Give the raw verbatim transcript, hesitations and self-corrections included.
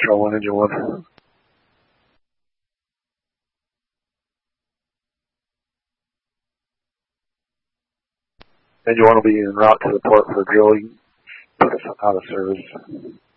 Control one, Engine one. Engine one will be en route to the port for drilling. Put us out of service.